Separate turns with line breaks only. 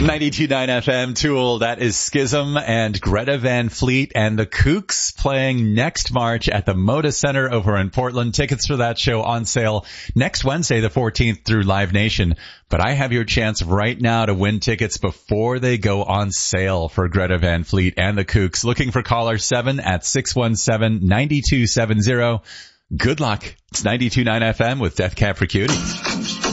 92.9 FM, Tool. That is Schism and Greta Van Fleet and the Kooks playing next March at the Moda Center over in Portland. Tickets for that show on sale next Wednesday, the 14th through Live Nation. But I have your chance right now to win tickets before they go on sale for Greta Van Fleet and the Kooks. Looking for caller 7 at 617-9270. Good luck. It's 92.9 FM with Death Cab for Cutie.